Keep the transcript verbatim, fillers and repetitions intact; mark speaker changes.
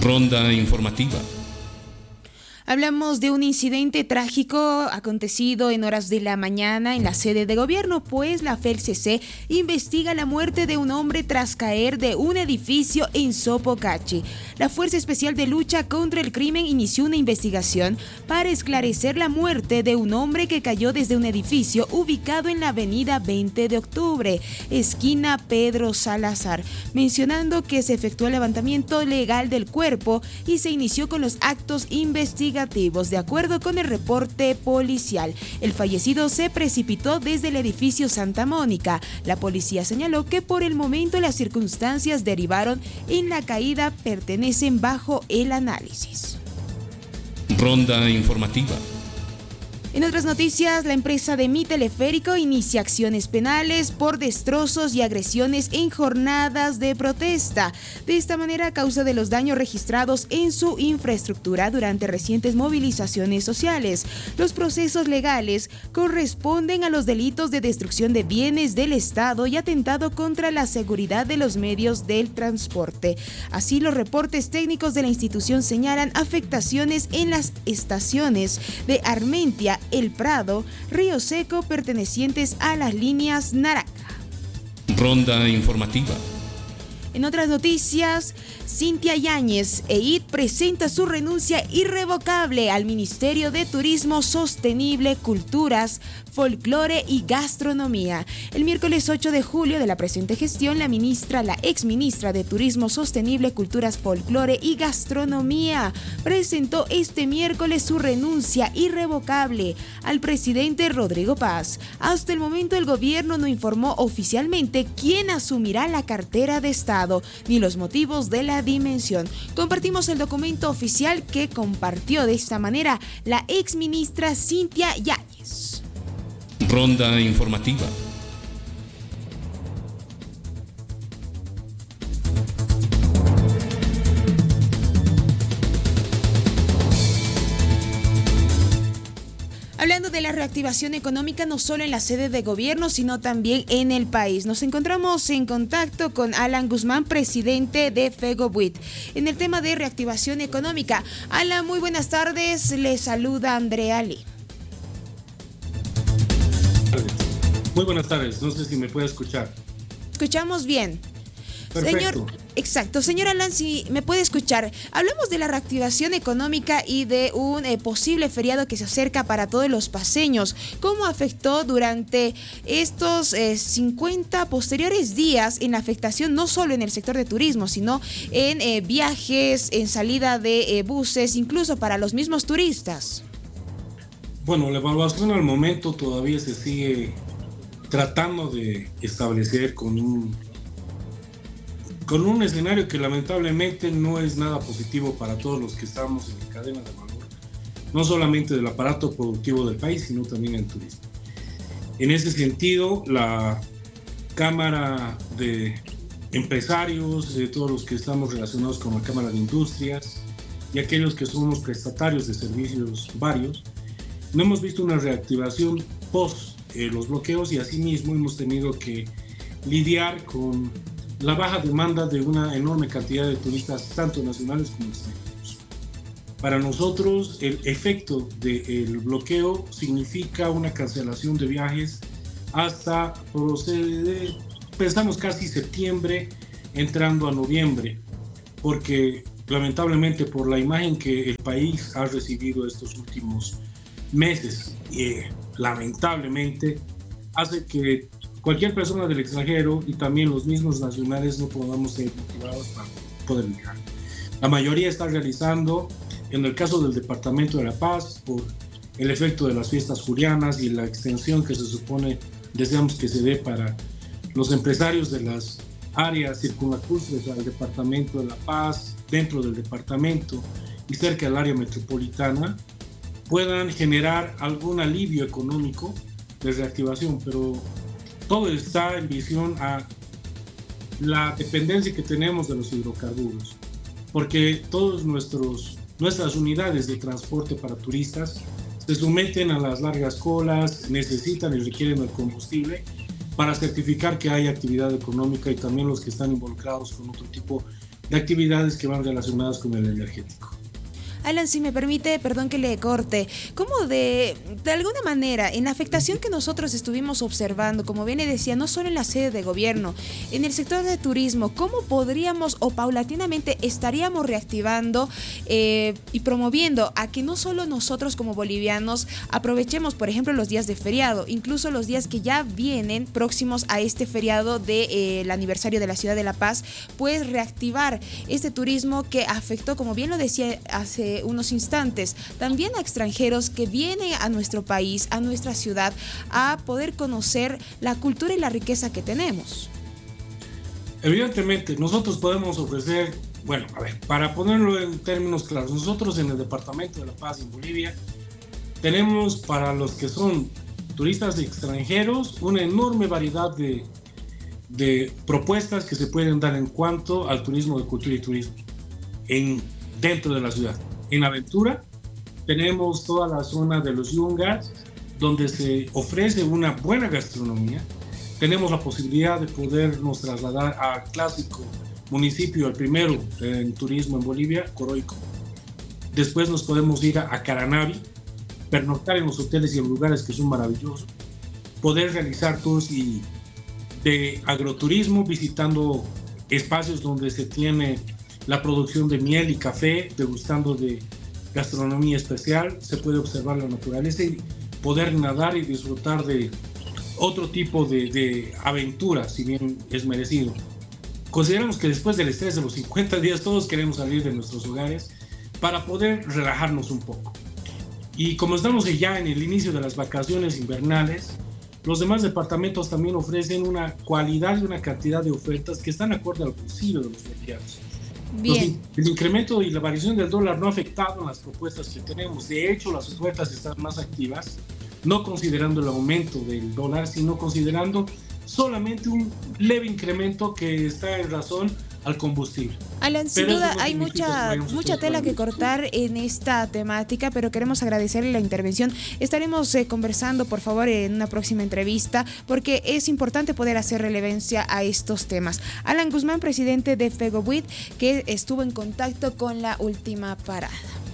Speaker 1: Ronda informativa.
Speaker 2: Hablamos de un incidente trágico acontecido en horas de la mañana en la sede de gobierno, pues la F E L C C investiga la muerte de un hombre tras caer de un edificio en Sopocachi. La Fuerza Especial de Lucha contra el Crimen inició una investigación para esclarecer la muerte de un hombre que cayó desde un edificio ubicado en la avenida veinte de octubre, esquina Pedro Salazar, mencionando que se efectuó el levantamiento legal del cuerpo y se inició con los actos investigativos. De acuerdo con el reporte policial, el fallecido se precipitó desde el edificio Santa Mónica. La policía señaló que por el momento las circunstancias derivaron en la caída pertenecen bajo el análisis.
Speaker 1: Ronda informativa.
Speaker 2: En otras noticias, la empresa de Mi Teleférico inicia acciones penales por destrozos y agresiones en jornadas de protesta. De esta manera, a causa de los daños registrados en su infraestructura durante recientes movilizaciones sociales, los procesos legales corresponden a los delitos de destrucción de bienes del Estado y atentado contra la seguridad de los medios del transporte. Así, los reportes técnicos de la institución señalan afectaciones en las estaciones de Armentia, El Prado, Río Seco, pertenecientes a las líneas Naranja.
Speaker 1: Ronda informativa.
Speaker 2: En otras noticias, Cintia Yáñez, E I T presenta su renuncia irrevocable al Ministerio de Turismo Sostenible, Culturas, Folclore y Gastronomía. El miércoles ocho de julio de la presente gestión, la ministra, la exministra de Turismo Sostenible, Culturas, Folclore y Gastronomía presentó este miércoles su renuncia irrevocable al presidente Rodrigo Paz. Hasta el momento, el gobierno no informó oficialmente quién asumirá la cartera de Estado ni los motivos de la dimensión. Compartimos el documento oficial que compartió de esta manera la exministra Cintia Yáñez.
Speaker 1: Ronda informativa.
Speaker 2: Hablando de la reactivación económica, no solo en la sede de gobierno, sino también en el país. Nos encontramos en contacto con Alan Guzmán, presidente de FEGOBUIT, en el tema de reactivación económica. Alan, muy buenas tardes. Le saluda Andrea Lee.
Speaker 3: Muy buenas tardes. No sé si me puede escuchar.
Speaker 2: Escuchamos bien.
Speaker 3: Perfecto.
Speaker 2: Señor, exacto. Señor Alan, si me puede escuchar, hablamos de la reactivación económica y de un eh, posible feriado que se acerca para todos los paceños. ¿Cómo afectó durante estos eh, cincuenta posteriores días en la afectación no solo en el sector de turismo, sino en eh, viajes, en salida de eh, buses, incluso para los mismos turistas?
Speaker 3: Bueno, la evaluación al momento todavía se sigue tratando de establecer con un con un escenario que lamentablemente no es nada positivo para todos los que estamos en la cadena de valor, no solamente del aparato productivo del país, sino también en turismo. En ese sentido, la Cámara de Empresarios, de todos los que estamos relacionados con la Cámara de Industrias y aquellos que somos prestatarios de servicios varios, no hemos visto una reactivación post eh, los bloqueos y asimismo hemos tenido que lidiar con la baja demanda de una enorme cantidad de turistas, tanto nacionales como extranjeros. Para nosotros, el efecto del bloqueo significa una cancelación de viajes hasta, procede, pensamos casi septiembre, entrando a noviembre, porque lamentablemente por la imagen que el país ha recibido estos últimos meses, eh, lamentablemente hace que cualquier persona del extranjero y también los mismos nacionales no podamos ser motivados para poder viajar. La mayoría está realizando, en el caso del Departamento de La Paz, por el efecto de las fiestas julianas y la extensión que se supone deseamos que se dé para los empresarios de las áreas circunlacustres al Departamento de La Paz, dentro del departamento y cerca del área metropolitana, puedan generar algún alivio económico de reactivación, pero todo está en visión a la dependencia que tenemos de los hidrocarburos, porque todas nuestras unidades de transporte para turistas se someten a las largas colas, necesitan y requieren el combustible para certificar que hay actividad económica y también los que están involucrados con otro tipo de actividades que van relacionadas con el energético.
Speaker 2: Alan, si me permite, perdón que le corte, ¿cómo de, de alguna manera, en la afectación que nosotros estuvimos observando, como bien le decía, no solo en la sede de gobierno, en el sector de turismo, cómo podríamos o paulatinamente estaríamos reactivando eh, y promoviendo a que no solo nosotros como bolivianos aprovechemos, por ejemplo, los días de feriado, incluso los días que ya vienen próximos a este feriado del de, eh, aniversario de la ciudad de La Paz, pues reactivar este turismo que afectó, como bien lo decía hace unos instantes, también a extranjeros que vienen a nuestro país, a nuestra ciudad, a poder conocer la cultura y la riqueza que tenemos.
Speaker 3: Evidentemente, nosotros podemos ofrecer, bueno, a ver, para ponerlo en términos claros, nosotros en el Departamento de La Paz, en Bolivia, tenemos para los que son turistas extranjeros una enorme variedad de, de propuestas que se pueden dar en cuanto al turismo de cultura y turismo en, dentro de la ciudad. En Aventura tenemos toda la zona de los Yungas, donde se ofrece una buena gastronomía. Tenemos la posibilidad de podernos trasladar al clásico municipio, el primero en turismo en Bolivia, Coroico. Después nos podemos ir a, a Caranavi, pernoctar en los hoteles y en lugares que son maravillosos. Poder realizar tours y de agroturismo, visitando espacios donde se tiene la producción de miel y café, degustando de gastronomía especial, se puede observar la naturaleza y poder nadar y disfrutar de otro tipo de, de aventura, si bien es merecido. Consideramos que después del estrés de los cincuenta días todos queremos salir de nuestros hogares para poder relajarnos un poco. Y como estamos ya en el inicio de las vacaciones invernales, los demás departamentos también ofrecen una cualidad y una cantidad de ofertas que están acorde al bolsillo de los bolivianos.
Speaker 2: Bien.
Speaker 3: Los, el incremento y la variación del dólar no ha afectado en las propuestas que tenemos. De hecho, las ofertas están más activas, no considerando el aumento del dólar, sino considerando solamente un leve incremento que está en razón al combustible.
Speaker 2: Alan, sin
Speaker 3: pero
Speaker 2: duda
Speaker 3: no
Speaker 2: hay mucha, mucha tela que cortar en esta temática, pero queremos agradecerle la intervención. Estaremos eh, conversando, por favor, en una próxima entrevista, porque es importante poder hacer relevancia a estos temas. Alan Guzmán, presidente de FEGOBUIT, que estuvo en contacto con La Última Parada.